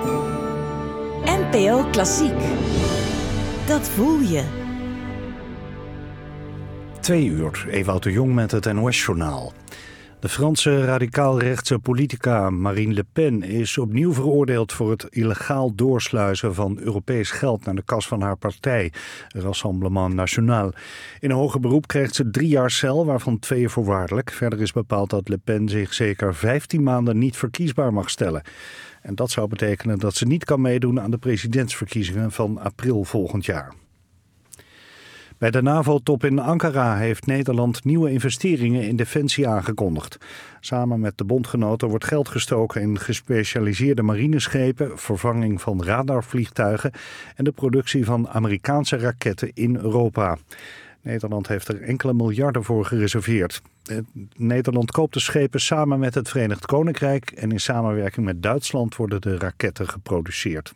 NPO Klassiek. Dat voel je. 2 uur, Ewout de Jong met het NOS-journaal. De Franse radicaal-rechtse politica Marine Le Pen is opnieuw veroordeeld voor het illegaal doorsluizen van Europees geld naar de kas van haar partij, Rassemblement National. In hoger beroep krijgt ze 3 jaar cel, waarvan 2 voorwaardelijk. Verder is bepaald dat Le Pen zich zeker 15 maanden niet verkiesbaar mag stellen. En dat zou betekenen dat ze niet kan meedoen aan de presidentsverkiezingen van april volgend jaar. Bij de NAVO-top in Ankara heeft Nederland nieuwe investeringen in defensie aangekondigd. Samen met de bondgenoten wordt geld gestoken in gespecialiseerde marineschepen, vervanging van radarvliegtuigen en de productie van Amerikaanse raketten in Europa. Nederland heeft er enkele miljarden voor gereserveerd. Nederland koopt de schepen samen met het Verenigd Koninkrijk en in samenwerking met Duitsland worden de raketten geproduceerd.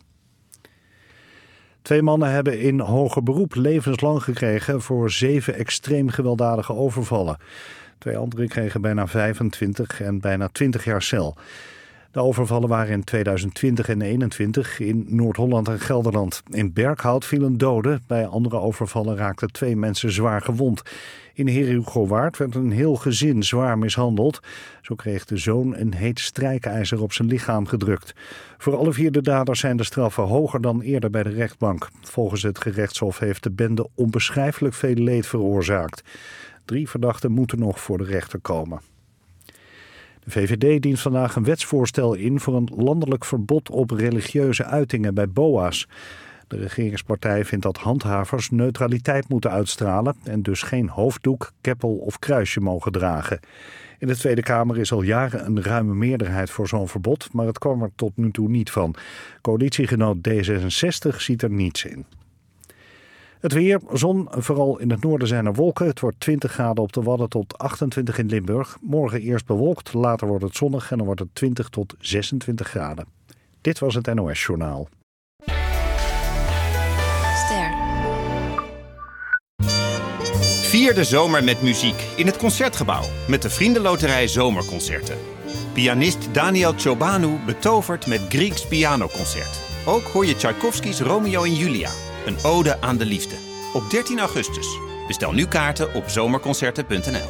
2 mannen hebben in hoger beroep levenslang gekregen voor 7 extreem gewelddadige overvallen. 2 anderen kregen bijna 25 en bijna 20 jaar cel. De overvallen waren in 2020 en 2021 in Noord-Holland en Gelderland. In Berkhout viel een dode. Bij andere overvallen raakten 2 mensen zwaar gewond. In Heerhugowaard werd een heel gezin zwaar mishandeld. Zo kreeg de zoon een heet strijkijzer op zijn lichaam gedrukt. Voor alle 4 de daders zijn de straffen hoger dan eerder bij de rechtbank. Volgens het gerechtshof heeft de bende onbeschrijfelijk veel leed veroorzaakt. 3 verdachten moeten nog voor de rechter komen. De VVD dient vandaag een wetsvoorstel in voor een landelijk verbod op religieuze uitingen bij BOA's. De regeringspartij vindt dat handhavers neutraliteit moeten uitstralen en dus geen hoofddoek, keppel of kruisje mogen dragen. In de Tweede Kamer is al jaren een ruime meerderheid voor zo'n verbod, maar het kwam er tot nu toe niet van. Coalitiegenoot D66 ziet er niets in. Het weer, zon, vooral in het noorden zijn er wolken. Het wordt 20 graden op de Wadden tot 28 in Limburg. Morgen eerst bewolkt, later wordt het zonnig en dan wordt het 20 tot 26 graden. Dit was het NOS-journaal. Ster. Vier de zomer met muziek in het Concertgebouw met de Vriendenloterij Zomerconcerten. Pianist Daniel Ciobanu betovert met Griegs pianoconcert. Ook hoor je Tchaikovskys Romeo en Julia. Een ode aan de liefde. Op 13 augustus. Bestel nu kaarten op zomerconcerten.nl.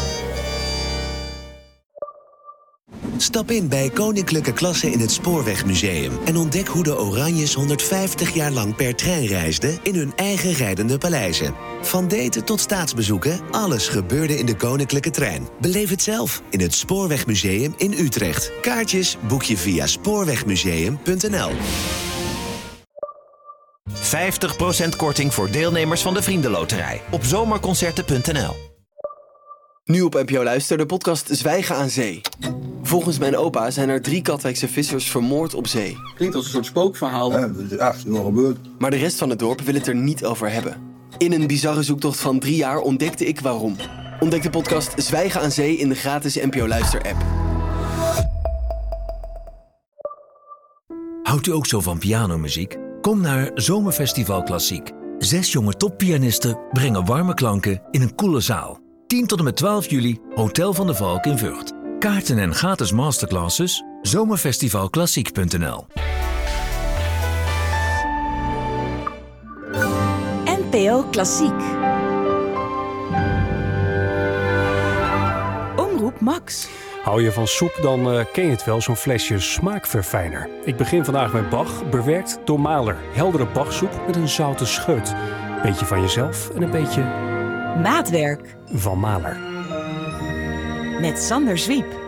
Stap in bij Koninklijke Klasse in het Spoorwegmuseum en ontdek hoe de Oranjes 150 jaar lang per trein reisden in hun eigen rijdende paleizen. Van daten tot staatsbezoeken, alles gebeurde in de Koninklijke Trein. Beleef het zelf in het Spoorwegmuseum in Utrecht. Kaartjes boek je via spoorwegmuseum.nl. 50% korting voor deelnemers van de Vriendenloterij op zomerconcerten.nl. Nu op NPO Luister, de podcast Zwijgen aan Zee. Volgens mijn opa zijn er 3 Katwijkse vissers vermoord op zee. Klinkt als een soort spookverhaal. Ja, dat is echt nog gebeurd. Maar de rest van het dorp wil het er niet over hebben. In een bizarre zoektocht van 3 jaar ontdekte ik waarom. Ontdek de podcast Zwijgen aan Zee in de gratis NPO Luister app. Houdt u ook zo van pianomuziek? Kom naar Zomerfestival Klassiek. 6 jonge toppianisten brengen warme klanken in een koele zaal. 10 tot en met 12 juli, Hotel van de Valk in Vught. Kaarten en gratis masterclasses, zomerfestivalklassiek.nl. NPO Klassiek. Omroep Max. Hou je van soep, dan ken je het wel, zo'n flesje smaakverfijner. Ik begin vandaag met Bach, bewerkt door Mahler. Heldere Bachsoep met een zoute scheut. Beetje van jezelf en een beetje Maatwerk. van Mahler. Met Sander Zwiep.